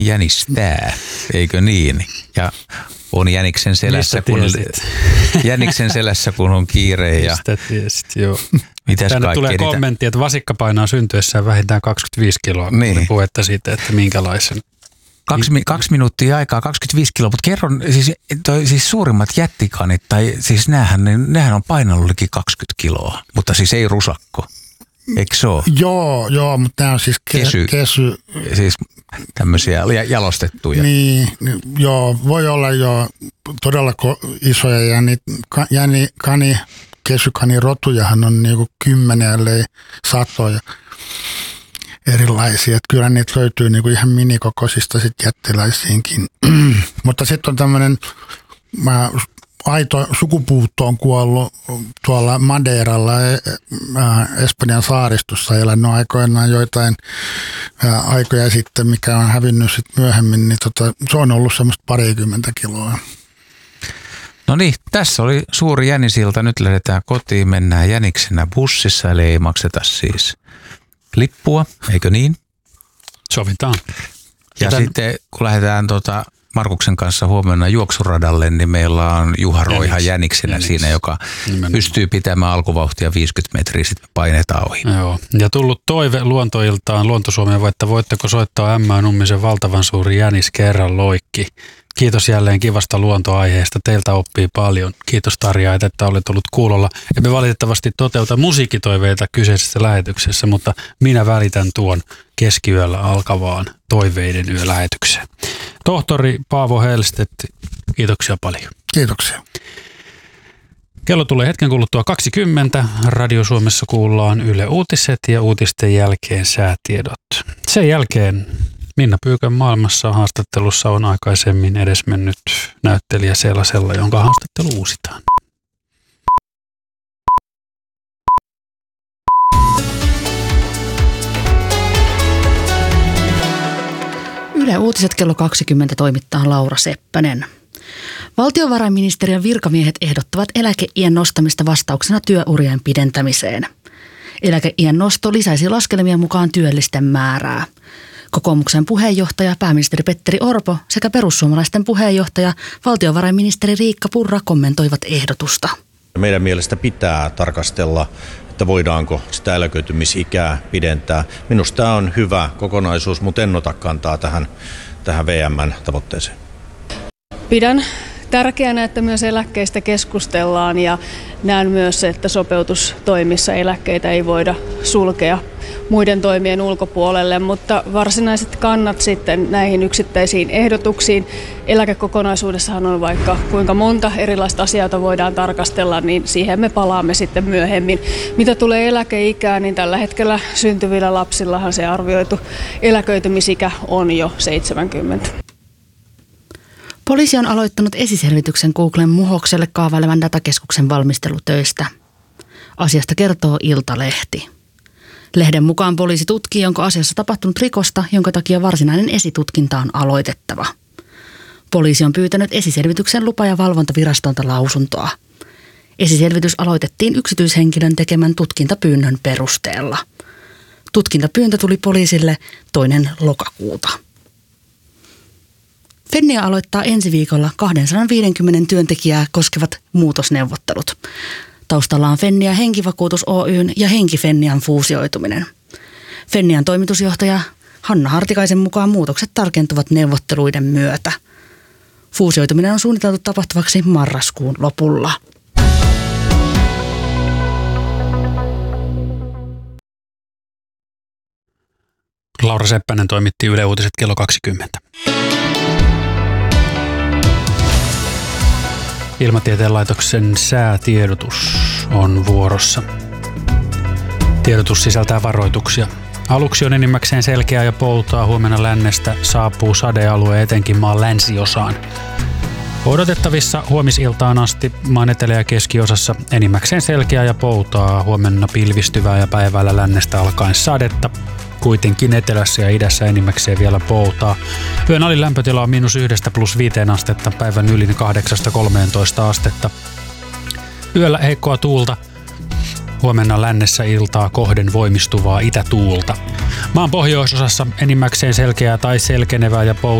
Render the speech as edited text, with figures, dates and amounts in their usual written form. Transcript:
jänistää, eikö niin? Ja on jäniksen selässä, kun on kiire. Mistä tiesit, joo. Tänne tulee kommentti, että vasikka painaa syntyessään vähintään 25 kiloa. Niin. Puhetta siitä, että minkälaisen. 2 minuuttia aikaa, 25 kiloa, mutta kerron, siis suurimmat jättikanit, tai siis nehän on painanut liki 20 kiloa, mutta siis ei rusakko. Eikö se ole? Joo, mutta nämä on siis kesy. Siis tämmöisiä jalostettuja. Niin, joo, voi olla jo todella isoja kesykanirotujahan on niinku 10 ellei satoja erilaisia. Että kyllä niitä löytyy niinku ihan minikokoisista sit jättiläisiinkin. Mutta sitten on tämmöinen aito sukupuutto on kuollut tuolla Madeiralla Espanjan saaristossa elänyt aikoinaan joitain aikoja sitten, mikä on hävinnyt sitten myöhemmin, niin se on ollut semmoista 20 kiloa. No niin, tässä oli suuri jänisilta. Nyt lähdetään kotiin, mennään jäniksenä bussissa, eli ei makseta siis lippua, eikö niin? Sovitaan. Ja sitten kun lähdetään Markuksen kanssa huomenna juoksuradalle, niin meillä on Juha Roiha jäniksenä siinä, joka pystyy pitämään alkuvauhtia 50 metriä, sitten painetaan ohi. Joo, ja tullut toive Luontoiltaan Luontosuomeen, että voitteko soittaa M. Nummisen valtavan suuri jänis kerran loikki. Kiitos jälleen kivasta luontoaiheesta. Teiltä oppii paljon. Kiitos Tarja, että olet ollut kuulolla. Emme valitettavasti toteuta musiikkitoiveita kyseisessä lähetyksessä, mutta minä välitän tuon keskiyöllä alkavaan toiveiden yölähetykseen. Tohtori Paavo Hellstedt, kiitoksia paljon. Kiitoksia. Kello tulee hetken kuluttua 20. Radio Suomessa kuullaan Yle Uutiset ja uutisten jälkeen säätiedot. Sen jälkeen Minna Pyykän maailmassa haastattelussa on aikaisemmin edesmennyt näyttelijä Selasella, jonka haastattelu uusitaan. Yle Uutiset kello 20 toimittaa Laura Seppänen. Valtiovarainministeriön virkamiehet ehdottavat eläkeiän nostamista vastauksena työurien pidentämiseen. Eläkeiän nosto lisäisi laskelmien mukaan työllisten määrää. Kokoomuksen puheenjohtaja pääministeri Petteri Orpo sekä perussuomalaisten puheenjohtaja valtiovarainministeri Riikka Purra kommentoivat ehdotusta. Meidän mielestä pitää tarkastella, että voidaanko sitä eläköitymisikää pidentää. Minusta tämä on hyvä kokonaisuus, mutta en ota kantaa tähän VM:n tavoitteeseen. Pidän tärkeänä, että myös eläkkeistä keskustellaan ja näen myös, että sopeutustoimissa eläkkeitä ei voida sulkea muiden toimien ulkopuolelle, mutta varsinaiset kannat sitten näihin yksittäisiin ehdotuksiin. Eläkekokonaisuudessahan on vaikka kuinka monta erilaista asiaa, jota voidaan tarkastella, niin siihen me palaamme sitten myöhemmin. Mitä tulee eläkeikään, niin tällä hetkellä syntyvillä lapsillahan se arvioitu eläköitymisikä on jo 70. Poliisi on aloittanut esiselvityksen Googlen Muhokselle kaavailevan datakeskuksen valmistelutöistä. Asiasta kertoo Iltalehti. Lehden mukaan poliisi tutkii, onko asiassa tapahtunut rikosta, jonka takia varsinainen esitutkinta on aloitettava. Poliisi on pyytänyt esiselvityksen lupa- ja valvontavirastolta lausuntoa. Esiselvitys aloitettiin yksityishenkilön tekemän tutkintapyynnön perusteella. Tutkintapyyntö tuli poliisille 2. lokakuuta. Fennia aloittaa ensi viikolla 250 työntekijää koskevat muutosneuvottelut. Taustalla on Fennia Henkivakuutus Oyn ja Henki Fennian fuusioituminen. Fennian toimitusjohtaja Hanna Hartikaisen mukaan muutokset tarkentuvat neuvotteluiden myötä. Fuusioituminen on suunniteltu tapahtuvaksi marraskuun lopulla. Laura Seppänen toimitti Yle Uutiset kello 20. Ilmatieteen laitoksen säätiedotus on vuorossa. Tiedotus sisältää varoituksia. Aluksi on enimmäkseen selkeää ja poutaa. Huomenna lännestä saapuu sadealue etenkin maan länsiosaan. Odotettavissa huomisiltaan asti maan etelä- ja keskiosassa enimmäkseen selkeää ja poutaa. Huomenna pilvistyvää ja päivällä lännestä alkaen sadetta. Kuitenkin etelässä ja idässä enimmäkseen vielä poutaa. Yön alin lämpötila on -1 + 5 astetta, päivän ylin 8–13 astetta. Yöllä heikkoa tuulta Huomenna lännessä iltaa kohden voimistuvaa itätuulta. Maan pohjoisosassa enimmäkseen selkeää tai selkenevää ja